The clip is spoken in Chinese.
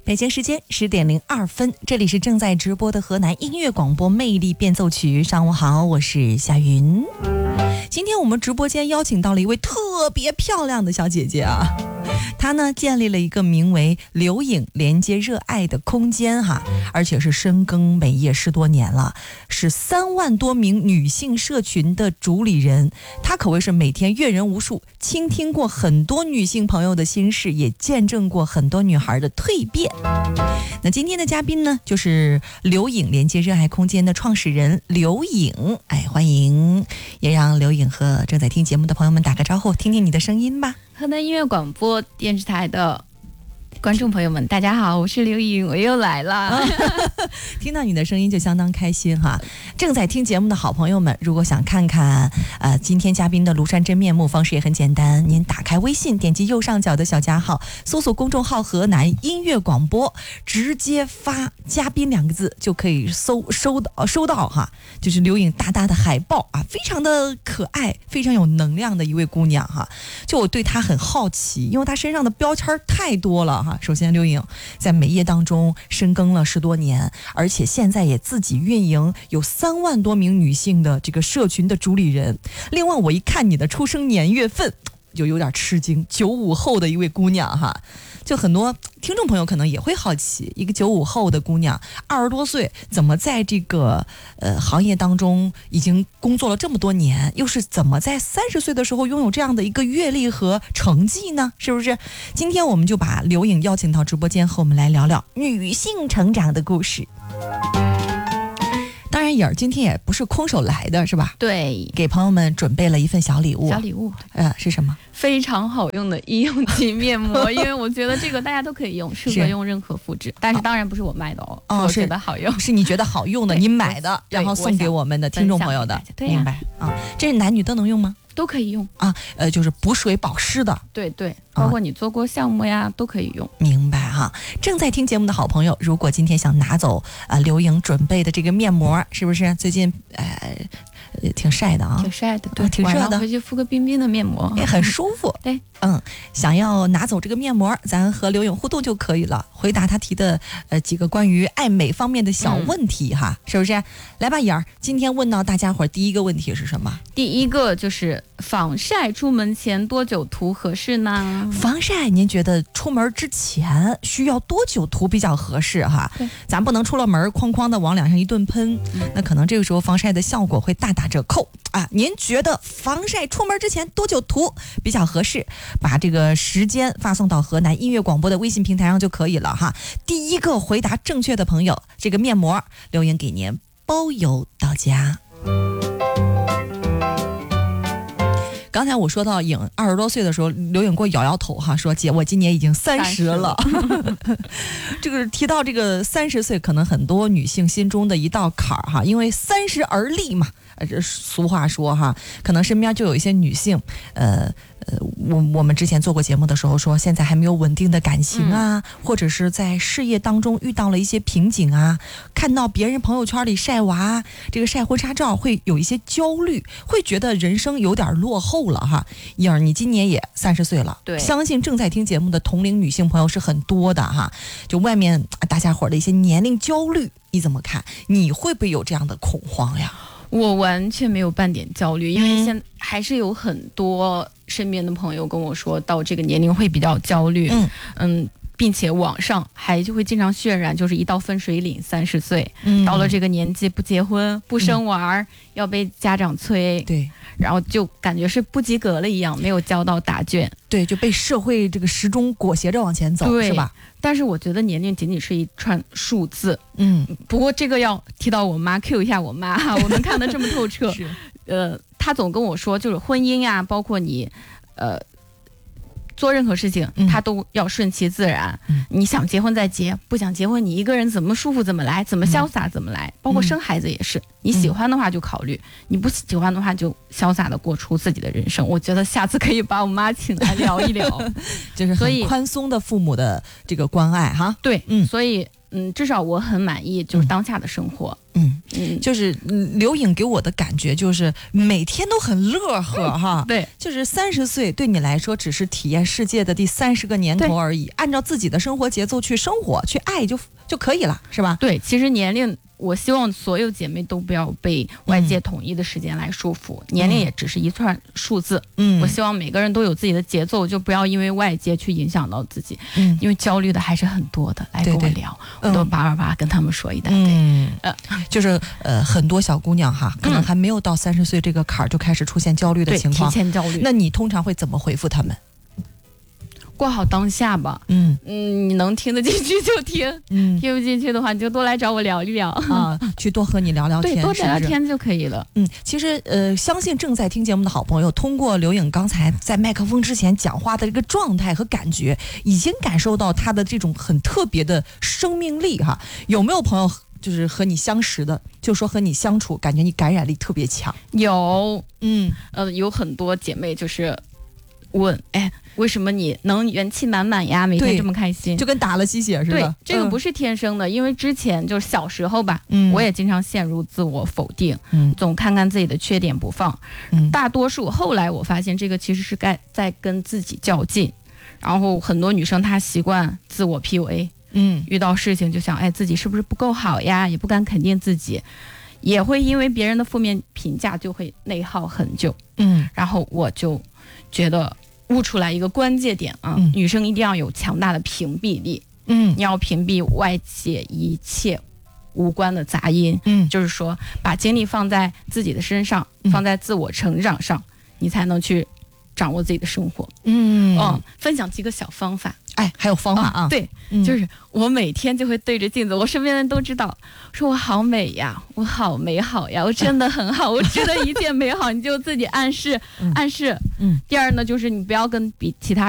北京时间10:02，这里是正在直播的河南音乐广播魅力变奏曲。上午好，我是夏云。今天我们直播间邀请到了一位特别漂亮的小姐姐啊，她呢建立了一个名为留影连接热爱的空间哈，而且是深耕美业10多年了，是3万多名女性社群的主理人。她可谓是每天阅人无数，倾听过很多女性朋友的心事，也见证过很多女孩的蜕变。那今天的嘉宾呢，就是留影连接热爱空间的创始人刘颖。欢迎，也让刘颖和正在听节目的朋友们打个招呼，听听你的声音吧。 河南音乐广播电视台的观众朋友们，大家好，我是刘颖，我又来了。 听到你的声音就相当开心哈。正在听节目的好朋友们，如果想看看今天嘉宾的庐山真面目，方式也很简单，您打开微信，点击右上角的小加号，搜索公众号河南音乐广播，直接发嘉宾2个字就可以收到哈，就是刘颖大大的海报啊，非常的可爱，非常有能量的一位姑娘哈。就我对她很好奇，因为她身上的标签太多了哈。首先，刘颖在美业当中深耕了10多年，而且现在也自己运营有3万多名女性的这个社群的主理人。另外，我一看你的出生年月份，就有点吃惊，95后的一位姑娘哈。就很多听众朋友可能也会好奇，一个95后的姑娘，20多岁，怎么在这个行业当中已经工作了这么多年，又是怎么在30岁的时候拥有这样的一个阅历和成绩呢？是不是？今天我们就把刘颖邀请到直播间，和我们来聊聊女性成长的故事。当然，颖儿今天也不是空手来的，是吧？ 对， 给朋友们准备了一份小礼物。 小礼物， 是什么？ 非常好用的医用级面膜，因为我觉得这个大家都可以用，适合用任何肤质。但是当然不是我卖的哦，我觉得好用， 是你觉得好用的，你买的，然后送给我们的听众朋友的。 对， 明白啊？这是男女都能用吗？ 都可以用啊，就是补水保湿的。 对，包括你做过项目呀，都可以用。 明白哈。正在听节目的好朋友，如果今天想拿走刘颖准备的这个面膜，是不是最近挺晒的啊？ 挺晒的，对， 挺热的。 回去敷个冰冰的面膜， 也很舒服。 对， 想要拿走这个面膜，咱和刘颖互动就可以了，回答他提的几个关于爱美方面的小问题哈，是不是？来吧，颖儿，今天问到大家伙第一个问题是什么？ 第一个就是防晒出门前多久涂合适呢？ 防晒，您觉得出门之前需要多久涂比较合适哈？咱不能出了门哐哐的往脸上一顿喷，那可能这个时候防晒的效果会大打折扣啊。您觉得防晒出门之前多久涂比较合适？把这个时间发送到河南音乐广播的微信平台上就可以了哈。第一个回答正确的朋友，这个面膜留言给您包邮到家。刚才我说到颖20多岁的时候，刘颖给我摇摇头哈，说姐，我今年已经30了。这个提到这个30岁，可能很多女性心中的一道坎儿哈，因为30而立嘛，这俗话说哈，可能身边就有一些女性，我们之前做过节目的时候说，现在还没有稳定的感情啊，或者是在事业当中遇到了一些瓶颈啊，看到别人朋友圈里晒娃，这个晒婚纱照，会有一些焦虑，会觉得人生有点落后了哈。颖儿，你今年也30岁了， 对， 相信正在听节目的同龄女性朋友是很多的哈。就外面大家伙的一些年龄焦虑，你怎么看？你会不会有这样的恐慌呀？ 我完全没有半点焦虑，因为现在还是有很多身边的朋友跟我说，到这个年龄会比较焦虑，并且网上还就会经常渲染，就是一到分水岭30岁，到了这个年纪不结婚不生娃，要被家长催， 对， 然后就感觉是不及格了一样，没有交到答卷， 对，就被社会这个时钟裹挟着往前走，是吧？ 但是我觉得年龄仅仅是一串数字，不过这个要提到我妈 ，Q 一下我妈哈，我们看得这么透彻，她总跟我说，就是婚姻啊，包括你，做任何事情，它都要顺其自然。你想结婚再结，不想结婚你一个人怎么舒服怎么来，怎么潇洒怎么来。包括生孩子也是，你喜欢的话就考虑，你不喜欢的话就潇洒的过出自己的人生。我觉得下次可以把我妈请来聊一聊， 就是很宽松的父母的这个关爱哈。 对，所以至少我很满意，就是当下的生活。 就是刘颖给我的感觉就是每天都很乐呵哈。 对， 就是30岁对你来说只是体验世界的第30个年头而已，按照自己的生活节奏去生活，去爱就可以了，是吧？ 对，其实年龄，我希望所有姐妹都不要被外界统一的时间来束缚，年龄也只是一串数字。我希望每个人都有自己的节奏，就不要因为外界去影响到自己。因为焦虑的还是很多的，来跟我聊，我都叭跟他们说一大堆。 就是很多小姑娘哈，可能还没有到30岁这个坎儿就开始出现焦虑的情况， 提前焦虑。 那你通常会怎么回复他们？ 过好当下吧。你能听得进去就听，听不进去的话你就多来找我聊一聊啊，去多和你聊聊天， 对，多聊聊天就可以了。 其实相信正在听节目的好朋友，通过刘颖刚才在麦克风之前讲话的这个状态和感觉，已经感受到她的这种很特别的生命力哈。有没有朋友就是和你相识的，就说和你相处感觉你感染力特别强？ 有，有很多姐妹就是问，为什么你能元气满满呀，每天这么开心， 就跟打了鸡血似的。 对，这个不是天生的，因为之前就是小时候吧，我也经常陷入自我否定，总看看自己的缺点不放。大多数后来我发现这个其实是在跟自己较劲，然后很多女生她习惯自我 PUA，遇到事情就想，自己是不是不够好呀，也不敢肯定自己，也会因为别人的负面评价就会内耗很久。然后我就觉得悟出来一个关键点啊，女生一定要有强大的屏蔽力。你要屏蔽外界一切无关的杂音。就是说把精力放在自己的身上，放在自我成长上，你才能去掌握自己的生活。分享几个小方法。 还有方法啊？ 对，就是我每天就会对着镜子，我身边的人都知道，说我好美呀，我好美好呀，我真的很好，我值得一切美好。你就自己暗示。第二呢，就是你不要跟其他